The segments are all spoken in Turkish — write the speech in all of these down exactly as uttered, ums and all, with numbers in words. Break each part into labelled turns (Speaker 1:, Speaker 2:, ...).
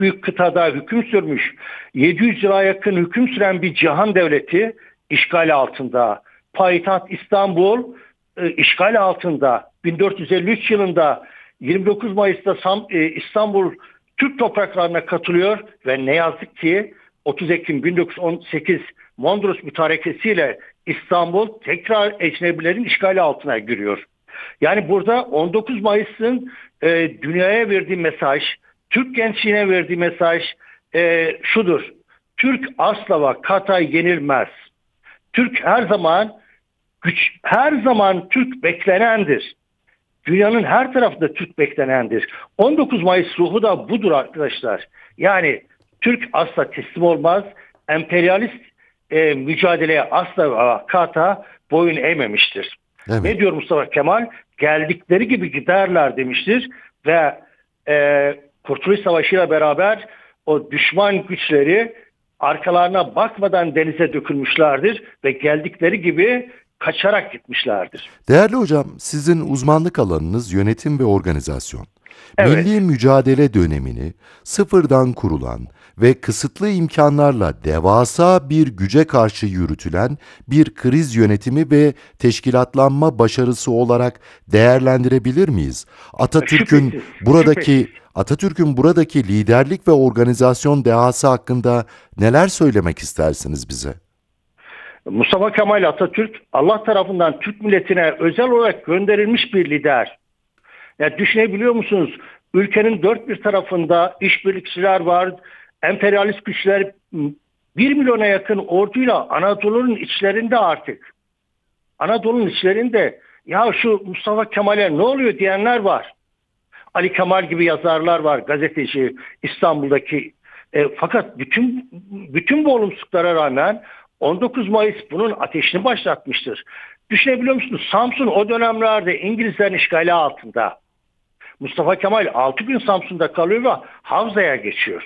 Speaker 1: büyük kıtada hüküm sürmüş, yedi yüz yıla yakın hüküm süren bir cihan devleti işgal altında. Payitaht İstanbul e, işgal altında. bin dört yüz elli üç yılında yirmi dokuz Mayıs'ta Sam, e, İstanbul Türk topraklarına katılıyor ve ne yazık ki otuz Ekim bin dokuz yüz on sekiz Mondros Mütarekesi'yle İstanbul tekrar ecnebilerin işgali altına giriyor. Yani burada on dokuz Mayıs'ın e, dünyaya verdiği mesaj, Türk gençliğine verdiği mesaj e, şudur. Türk asla ve kata yenilmez. Türk her zaman güç, her zaman Türk beklenendir. Dünyanın her tarafında Türk beklenendir. on dokuz Mayıs ruhu da budur arkadaşlar. Yani Türk asla teslim olmaz. Emperyalist e, mücadeleye asla ve kata boyun eğmemiştir.
Speaker 2: Evet.
Speaker 1: Ne diyor Mustafa Kemal? Geldikleri gibi giderler demiştir ve e, Kurtuluş Savaşı ile beraber o düşman güçleri arkalarına bakmadan denize dökülmüşlerdir ve geldikleri gibi kaçarak gitmişlerdir.
Speaker 2: Değerli hocam, sizin uzmanlık alanınız yönetim ve organizasyon.
Speaker 1: Evet.
Speaker 2: Milli mücadele dönemini sıfırdan kurulan ve kısıtlı imkanlarla devasa bir güce karşı yürütülen bir kriz yönetimi ve teşkilatlanma başarısı olarak değerlendirebilir miyiz? Atatürk'ün
Speaker 1: Şüphesiz,
Speaker 2: buradaki
Speaker 1: şüphesiz.
Speaker 2: Atatürk'ün buradaki liderlik ve organizasyon dehası hakkında neler söylemek istersiniz bize?
Speaker 1: Mustafa Kemal Atatürk Allah tarafından Türk milletine özel olarak gönderilmiş bir lider. Ya düşünebiliyor musunuz? Ülkenin dört bir tarafında işbirlikçiler var, emperyalist güçler bir milyona yakın orduyla Anadolu'nun içlerinde artık. Anadolu'nun içlerinde ya şu Mustafa Kemal'e ne oluyor diyenler var. Ali Kemal gibi yazarlar var, gazeteci İstanbul'daki. E, fakat bütün bütün bu olumsuzluklara rağmen on dokuz Mayıs bunun ateşini başlatmıştır. Düşünebiliyor musunuz? Samsun o dönemlerde İngilizlerin işgali altında. Mustafa Kemal altı gün Samsun'da kalıyor ve Havza'ya geçiyor.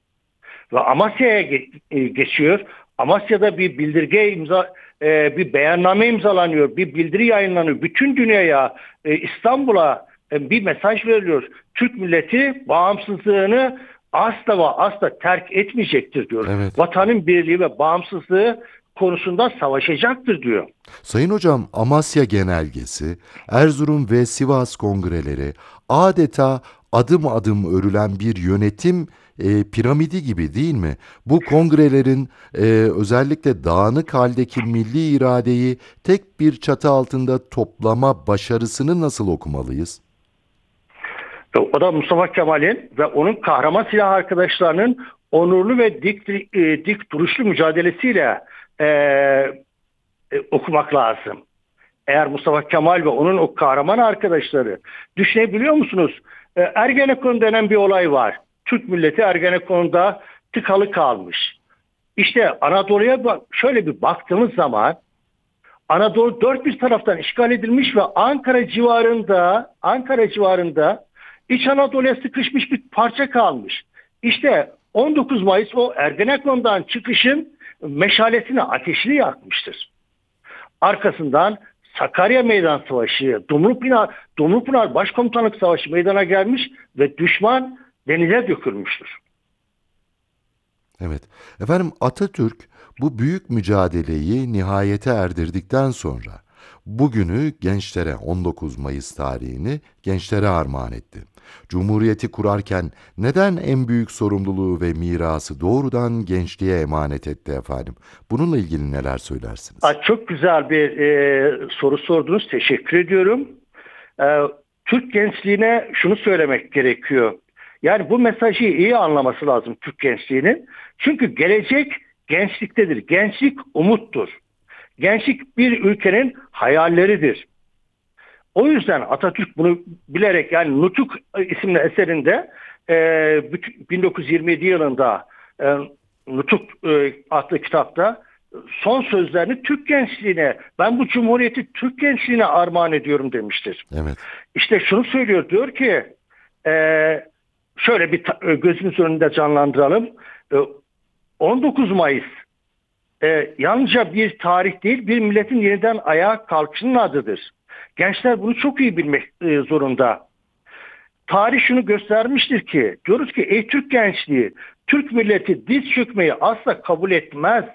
Speaker 1: Ve Amasya'ya ge- geçiyor. Amasya'da bir bildirge imza, e, bir beyanname imzalanıyor, bir bildiri yayınlanıyor. Bütün dünyaya, e, İstanbul'a e, bir mesaj veriliyor. Türk milleti bağımsızlığını asla ve asla terk etmeyecektir diyor.
Speaker 2: Evet.
Speaker 1: Vatanın birliği ve bağımsızlığı konusunda savaşacaktır diyor.
Speaker 2: Sayın Hocam, Amasya Genelgesi, Erzurum ve Sivas kongreleri adeta adım adım örülen bir yönetim e, piramidi gibi değil mi? Bu kongrelerin e, özellikle dağınık haldeki milli iradeyi tek bir çatı altında toplama başarısını nasıl okumalıyız?
Speaker 1: O da Mustafa Kemal'in ve onun kahraman silah arkadaşlarının onurlu ve dik, e, dik duruşlu mücadelesiyle e, e, okumak lazım. Eğer Mustafa Kemal ve onun o kahraman arkadaşları düşünebiliyor musunuz? E, Ergenekon denen bir olay var. Türk milleti Ergenekon'da tıkalı kalmış. İşte Anadolu'ya bak, şöyle bir baktığımız zaman Anadolu dört bir taraftan işgal edilmiş ve Ankara civarında Ankara civarında İç Anadolu'ya sıkışmış bir parça kalmış. İşte on dokuz Mayıs o Ergenekon'dan çıkışın meşalesini, ateşini yakmıştır. Arkasından Sakarya Meydan Savaşı, Dumlupınar, Dumlupınar Başkomutanlık Savaşı meydana gelmiş ve düşman denize dökülmüştür.
Speaker 2: Evet. Efendim, Atatürk bu büyük mücadeleyi nihayete erdirdikten sonra bugünü gençlere, on dokuz Mayıs tarihini gençlere armağan etti. Cumhuriyeti kurarken neden en büyük sorumluluğu ve mirası doğrudan gençliğe emanet etti efendim? Bununla ilgili neler söylersiniz?
Speaker 1: Aa, çok güzel bir e, soru sordunuz. Teşekkür ediyorum. E, Türk gençliğine şunu söylemek gerekiyor. Yani bu mesajı iyi anlaması lazım Türk gençliğinin. Çünkü gelecek gençliktedir. Gençlik umuttur. Gençlik bir ülkenin hayalleridir. O yüzden Atatürk bunu bilerek, yani Nutuk isimli eserinde e, bin dokuz yüz yirmi yedi yılında e, Nutuk e, adlı kitapta son sözlerini Türk gençliğine, ben bu cumhuriyeti Türk gençliğine armağan ediyorum demiştir.
Speaker 2: Evet.
Speaker 1: İşte şunu söylüyor, diyor ki e, şöyle bir ta- gözümüz önünde canlandıralım. E, on dokuz Mayıs e, yalnızca bir tarih değil, bir milletin yeniden ayağa kalkışının adıdır. Gençler bunu çok iyi bilmek e, zorunda. tarih şunu göstermiştir ki, diyoruz ki ey Türk gençliği, Türk milleti diz çökmeyi asla kabul etmez.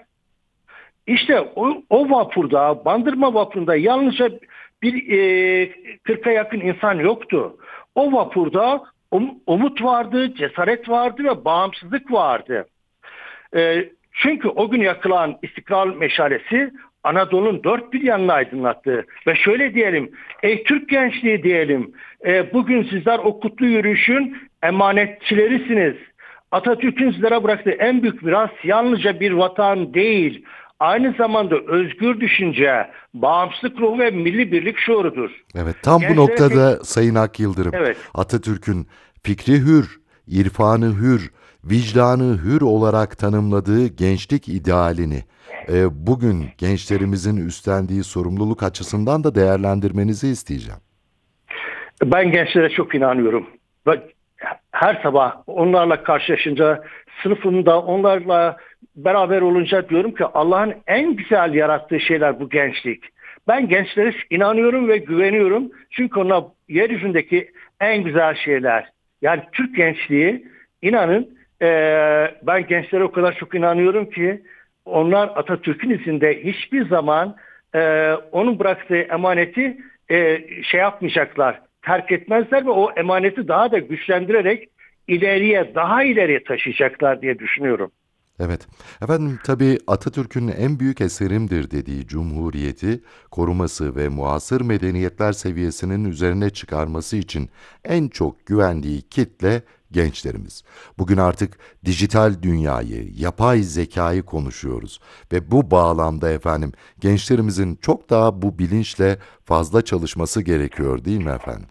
Speaker 1: İşte o, o vapurda, Bandırma vapurunda yalnızca bir e, kırka yakın insan yoktu. O vapurda um- umut vardı, cesaret vardı ve bağımsızlık vardı. E, çünkü o gün yakılan İstiklal meşalesi Anadolu'nun dört bir yanını aydınlattı. Ve şöyle diyelim, ey Türk gençliği diyelim, e, bugün sizler o kutlu yürüyüşün emanetçilerisiniz. Atatürk'ün sizlere bıraktığı en büyük miras yalnızca bir vatan değil, aynı zamanda özgür düşünce, bağımsızlık ruhu ve milli birlik şuurudur.
Speaker 2: Evet, tam bu
Speaker 1: Gençlere tek...
Speaker 2: noktada Sayın Ak Yıldırım,
Speaker 1: Evet.
Speaker 2: Atatürk'ün fikri hür, irfanı hür, vicdanı hür olarak tanımladığı gençlik idealini e, bugün gençlerimizin üstlendiği sorumluluk açısından da değerlendirmenizi isteyeceğim.
Speaker 1: Ben gençlere çok inanıyorum. Ve her sabah onlarla karşılaşınca, sınıfımda onlarla beraber olunca diyorum ki Allah'ın en güzel yarattığı şeyler bu gençlik. Ben gençlere inanıyorum ve güveniyorum. Çünkü onlar yeryüzündeki en güzel şeyler. Yani Türk gençliği, inanın, eee, ben gençlere o kadar çok inanıyorum ki onlar Atatürk'ün izinde hiçbir zaman eee, onun bıraktığı emaneti eee, şey yapmayacaklar, terk etmezler ve o emaneti daha da güçlendirerek ileriye, daha ileriye taşıyacaklar diye düşünüyorum.
Speaker 2: Evet. Efendim tabii Atatürk'ün en büyük eserimdir dediği Cumhuriyeti koruması ve muasır medeniyetler seviyesinin üzerine çıkarması için en çok güvendiği kitle gençlerimiz. Bugün artık dijital dünyayı, yapay zekayı konuşuyoruz ve bu bağlamda efendim gençlerimizin çok daha bu bilinçle fazla çalışması gerekiyor değil mi efendim?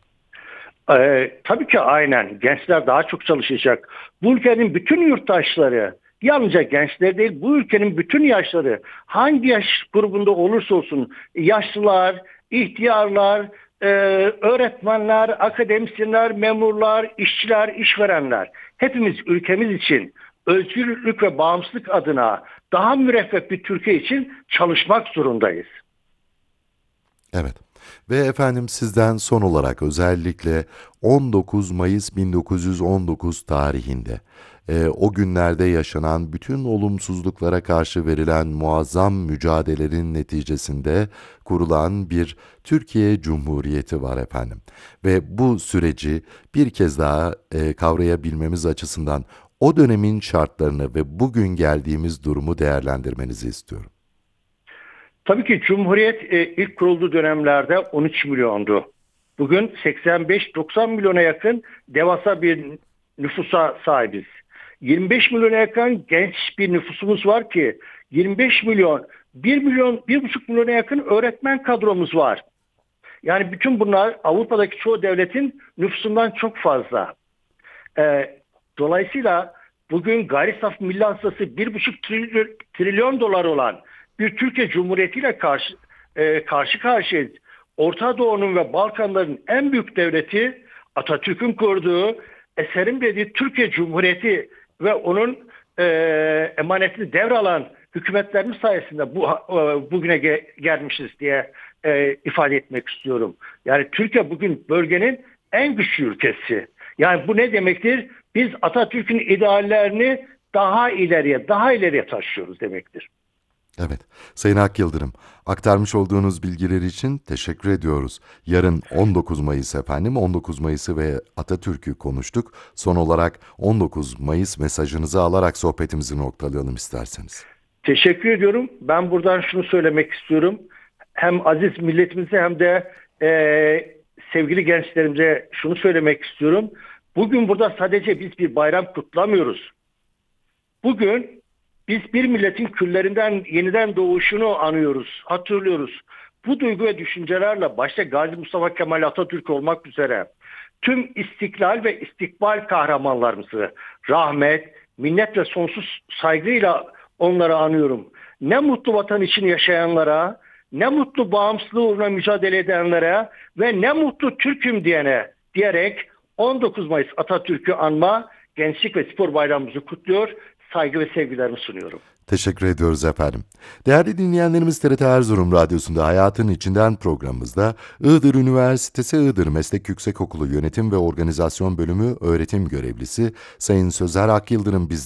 Speaker 1: Ee, tabii ki aynen. Gençler daha çok çalışacak. Bu ülkenin bütün yurttaşları, yalnızca gençler değil, bu ülkenin bütün yaşları, hangi yaş grubunda olursa olsun, yaşlılar, ihtiyarlar, e, öğretmenler, akademisyenler, memurlar, işçiler, işverenler, hepimiz ülkemiz için özgürlük ve bağımsızlık adına daha müreffeh bir Türkiye için çalışmak zorundayız.
Speaker 2: Evet. Ve efendim sizden son olarak özellikle on dokuz Mayıs bin dokuz yüz on dokuz tarihinde e, o günlerde yaşanan bütün olumsuzluklara karşı verilen muazzam mücadelelerin neticesinde kurulan bir Türkiye Cumhuriyeti var efendim. Ve bu süreci bir kez daha e, kavrayabilmemiz açısından o dönemin şartlarını ve bugün geldiğimiz durumu değerlendirmenizi istiyorum.
Speaker 1: Tabii ki Cumhuriyet e, ilk kurulduğu dönemlerde on üç milyondu. Bugün seksen beş doksan milyona yakın devasa bir nüfusa sahibiz. yirmi beş milyona yakın genç bir nüfusumuz var ki yirmi beş milyon, bir milyon, bir buçuk milyona yakın öğretmen kadromuz var. Yani bütün bunlar Avrupa'daki çoğu devletin nüfusundan çok fazla. Ee, dolayısıyla bugün gayri saf milli hasılası bir buçuk trilyon, trilyon dolar olan bir Türkiye Cumhuriyeti ile karşı, e, karşı karşıyayız. Orta Doğu'nun ve Balkanların en büyük devleti Atatürk'ün kurduğu, eserim dediği Türkiye Cumhuriyeti ve onun e, emanetini devralan hükümetlerimiz sayesinde bu e, bugüne ge- gelmişiz diye e, ifade etmek istiyorum. Yani Türkiye bugün bölgenin en güçlü ülkesi. Yani bu ne demektir? Biz Atatürk'ün ideallerini daha ileriye, daha ileriye taşıyoruz demektir.
Speaker 2: Evet, Sayın Ak Yıldırım, aktarmış olduğunuz bilgiler için teşekkür ediyoruz. Yarın on dokuz Mayıs efendim, on dokuz Mayıs'ı ve Atatürk'ü konuştuk. Son olarak on dokuz Mayıs mesajınızı alarak sohbetimizi noktalayalım isterseniz.
Speaker 1: Teşekkür ediyorum. Ben buradan şunu söylemek istiyorum. Hem aziz milletimize hem de e, sevgili gençlerimize şunu söylemek istiyorum. Bugün burada sadece biz bir bayram kutlamıyoruz. Bugün biz bir milletin küllerinden yeniden doğuşunu anıyoruz, hatırlıyoruz. Bu duygu ve düşüncelerle başta Gazi Mustafa Kemal Atatürk olmak üzere tüm istiklal ve istikbal kahramanlarımızı rahmet, minnet ve sonsuz saygıyla onları anıyorum. Ne mutlu vatan için yaşayanlara, ne mutlu bağımsızlığı uğruna mücadele edenlere ve ne mutlu Türk'üm diyene diyerek on dokuz Mayıs Atatürk'ü anma, Gençlik ve Spor Bayramımızı kutluyor. saygı ve sevgilerimi sunuyorum.
Speaker 2: Teşekkür ediyoruz efendim. Değerli dinleyenlerimiz, T R T Erzurum Radyosu'nda Hayatın İçinden programımızda Iğdır Üniversitesi Iğdır Meslek Yüksekokulu Yönetim ve Organizasyon Bölümü öğretim görevlisi Sayın Sözer Akyıldırım bizlerle